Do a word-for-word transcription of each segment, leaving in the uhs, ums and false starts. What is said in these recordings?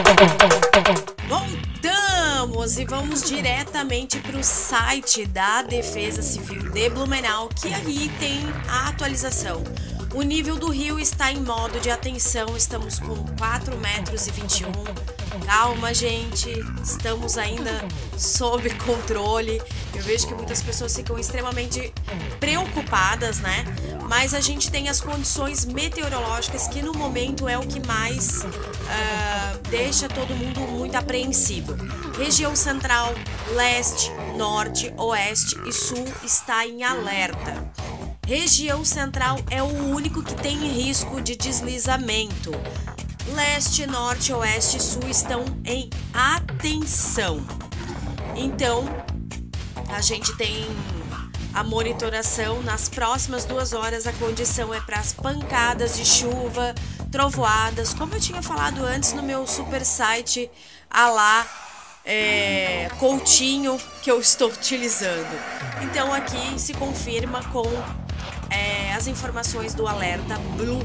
Voltamos e vamos diretamente para o site da Defesa Civil de Blumenau, que aí tem a atualização. O nível do rio está em modo de atenção, estamos com quatro metros e vinte e um. Calma, gente, estamos ainda sob controle. Eu vejo que muitas pessoas ficam extremamente preocupadas, né? Mas a gente tem as condições meteorológicas que no momento é o que mais uh, deixa todo mundo muito apreensivo. Região central, leste, norte, oeste e sul está em alerta. Região central é o único que tem risco de deslizamento. Leste, norte, oeste e sul estão em atenção. Então, a gente tem a monitoração. Nas próximas duas horas a condição é para as pancadas de chuva, trovoadas, como eu tinha falado antes no meu super site alá é, Coutinho, que eu estou utilizando. Então aqui se confirma com é, as informações do alerta Blue.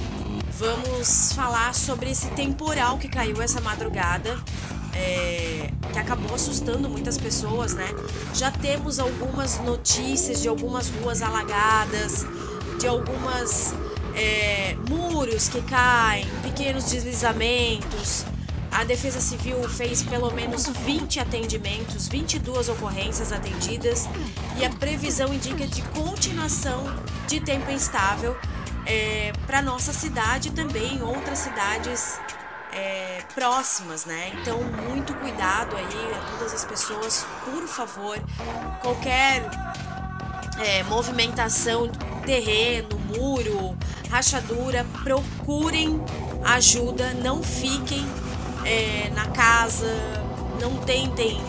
Vamos falar sobre esse temporal que caiu essa madrugada, é, que acabou assustando muitas pessoas, né? Já temos algumas notícias de algumas ruas alagadas, de algumas é, muros que caem, pequenos deslizamentos. A Defesa Civil fez pelo menos vinte atendimentos, vinte e duas ocorrências atendidas, e a previsão indica de continuação de tempo instável é, para nossa cidade e também outras cidades é, próximas, né? Então, muito cuidado aí a todas as pessoas, por favor. Qualquer é, movimentação, terreno, muro, rachadura, procurem ajuda, não fiquem É, na casa, não tentem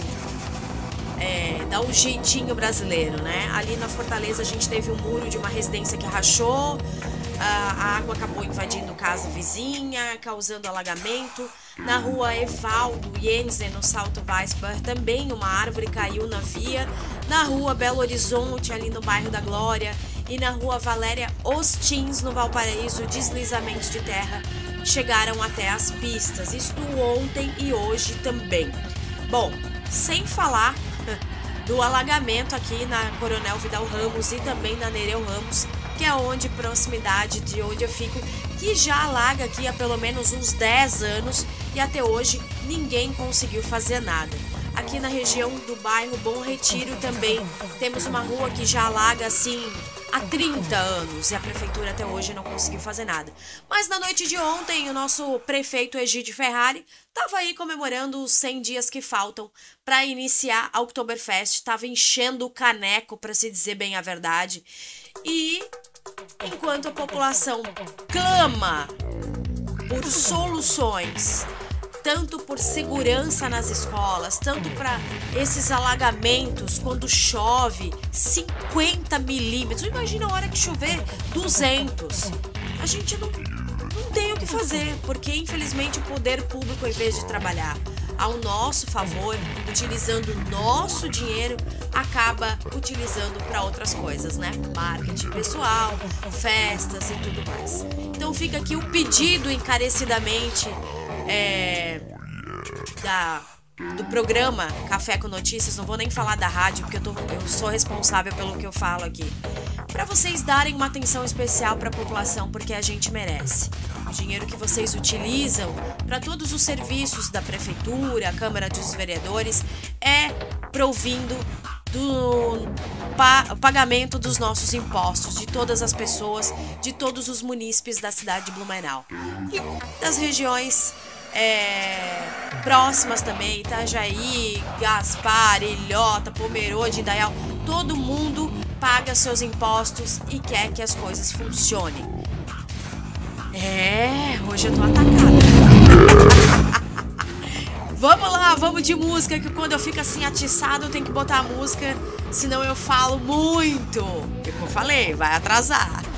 é, dar um jeitinho brasileiro, né? Ali na Fortaleza a gente teve um muro de uma residência que rachou, a, a água acabou invadindo casa vizinha, causando alagamento. Na rua Evaldo Jensen, no Salto Weisbar, também uma árvore caiu na via. Na rua Belo Horizonte, ali no bairro da Glória, e na rua Valéria Ostins, no Valparaíso, deslizamentos de terra chegaram até as pistas, isto ontem e hoje também. Bom, sem falar do alagamento aqui na Coronel Vidal Ramos e também na Nereu Ramos, que é onde proximidade de onde eu fico, que já alaga aqui há pelo menos uns dez anos e até hoje ninguém conseguiu fazer nada. Aqui na região do bairro Bom Retiro também temos uma rua que já alaga assim há trinta anos e a prefeitura até hoje não conseguiu fazer nada. Mas na noite de ontem, o nosso prefeito Egídio Ferrari estava aí comemorando os cem dias que faltam para iniciar a Oktoberfest, estava enchendo o caneco, para se dizer bem a verdade. E enquanto a população clama por soluções, tanto por segurança nas escolas, tanto para esses alagamentos quando chove cinquenta milímetros. Imagina a hora que chover duzentos. A gente não, não tem o que fazer, porque infelizmente o poder público, em vez de trabalhar ao nosso favor, utilizando o nosso dinheiro, acaba utilizando para outras coisas, né? Marketing pessoal, festas e tudo mais. Então fica aqui o pedido encarecidamente É, da, do programa Café com Notícias. Não vou nem falar da rádio, porque eu, tô, eu sou responsável pelo que eu falo aqui, para vocês darem uma atenção especial para a população, porque a gente merece. O dinheiro que vocês utilizam para todos os serviços da prefeitura, Câmara dos Vereadores, é provindo do pa, pagamento dos nossos impostos, de todas as pessoas, de todos os munícipes da cidade de Blumenau e das regiões é, próximas também, Itajaí, Gaspar, Ilhota, Pomerode, Indaial. Todo mundo paga seus impostos e quer que as coisas funcionem. É, hoje eu tô atacada. Vamos lá, vamos de música, que quando eu fico assim atiçado eu tenho que botar a música, senão eu falo muito. Como eu falei, vai atrasar.